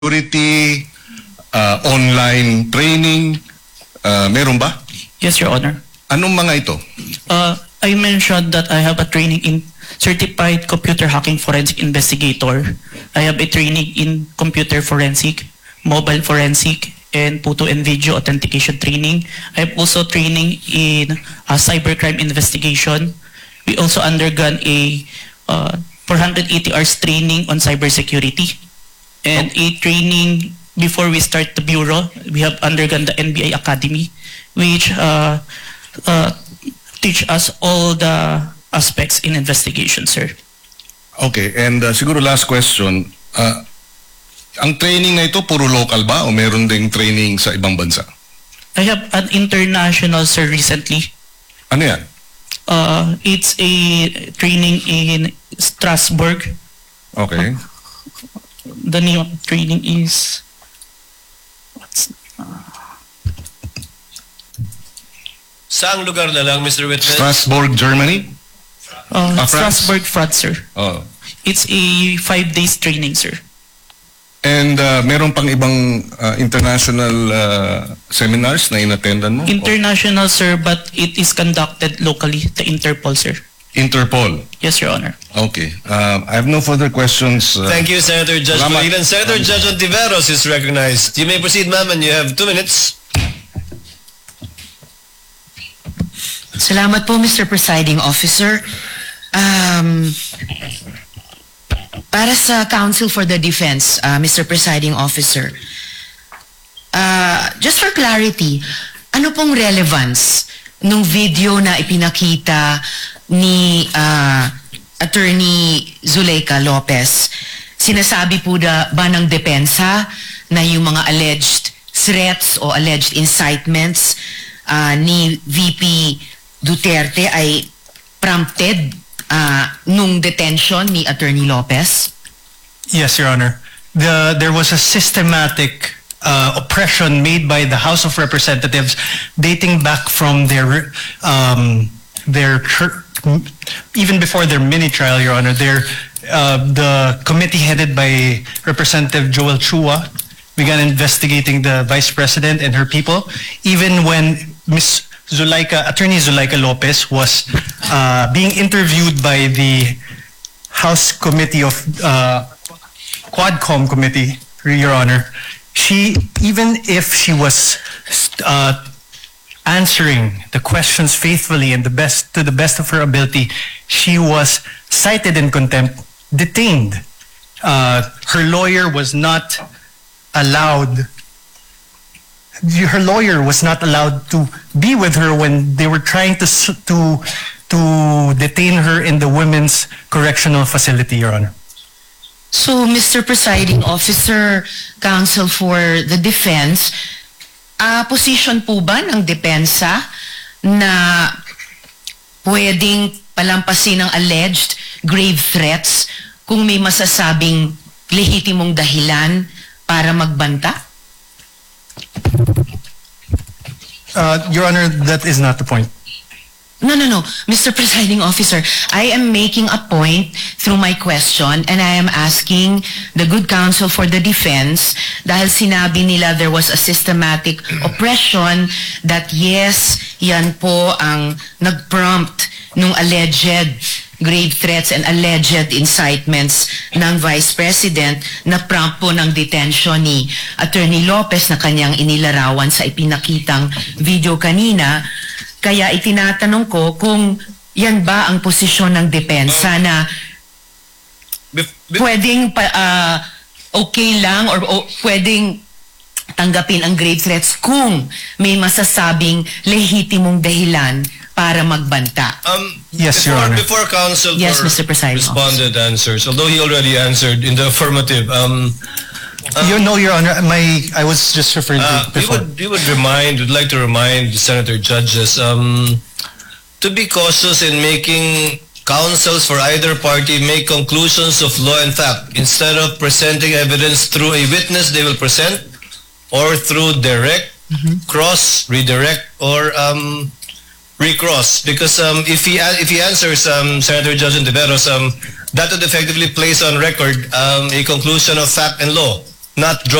security, online training, meron ba? Yes, Your Honor. Anong mga ito? I mentioned that I have a training in Certified Computer Hacking Forensic Investigator. I have a training in Computer Forensic, Mobile Forensic, and Photo and Video Authentication training. I have also training in Cybercrime Investigation. We also undergone a 480 hours training on cybersecurity. And a training before we start the bureau, we have undergone the NBI Academy, which teach us all the aspects in investigation, sir. Okay, and siguro last question. Ang training na ito, puro local ba o meron ding training sa ibang bansa? I have an international, sir, recently. Ano yan? It's a training in Strasbourg. Okay. The name of the training is... Saang lugar na lang, Mr. Witness? Strasbourg, Germany? France? Strasbourg, France, sir. Oh. It's a 5 days training, sir. And meron pang ibang international seminars na inattendan mo? International, sir, but it is conducted locally, the Interpol, sir. Interpol. Yes, Your Honor. Okay. I have no further questions. Thank you, Senator Judge Salamat. Malilan. Senator Judge Ontiveros is recognized. You may proceed, ma'am, and you have 2 minutes. Salamat po, Mr. Presiding Officer. Para sa Counsel for the Defense, Mr. Presiding Officer, just for clarity, ano pong relevance nung video na ipinakita ni Attorney Zuleika Lopez? Sinasabi po ba ng depensa na yung mga alleged threats o alleged incitements ni VP Duterte ay prompted nung detention ni Attorney Lopez? Yes, Your Honor. There was a systematic oppression made by the House of Representatives dating back from their even before their mini trial, Your Honor. The committee headed by Representative Joel Chua began investigating the Vice President and her people, even when Attorney Zuleika Lopez was being interviewed by the House Committee of Quadcom Committee, Your Honor. Even if she was answering the questions faithfully and to the best of her ability, she was cited in contempt, detained. Her lawyer was not allowed. Her lawyer was not allowed to be with her when they were trying to detain her in the Women's Correctional Facility, Your Honor. So, Mr. Presiding Officer, Counsel for the Defense, position po ba ng depensa na pwedeng palampasin ng alleged grave threats kung may masasabing lehitimong dahilan para magbanta? Your Honor, that is not the point. No. Mr. Presiding Officer, I am making a point through my question and I am asking the good counsel for the defense dahil sinabi nila there was a systematic oppression that yes, yan po ang nag-prompt nung alleged grave threats and alleged incitements ng Vice President na prompt po ng detention ni Attorney Lopez na kanyang inilarawan sa ipinakitang video kanina. Kaya itinatanong ko kung yan ba ang posisyon ng depensa na pwedeng okay lang or pwedeng tanggapin ang grave threats kung may masasabing lehitimong dahilan para magbanta. Yes, Your Honor. Before counsel Yes, Mr. Presiding responded answers, although he already answered in the affirmative. Your Honor, I was just referring to before. We'd like to remind the senator judges to be cautious in making counsels for either party make conclusions of law and fact. Instead of presenting evidence through a witness they will present, or through direct, cross, redirect, or recross. Because if he answers Senator Judge Ontiveros, that would effectively place on record a conclusion of fact and law. not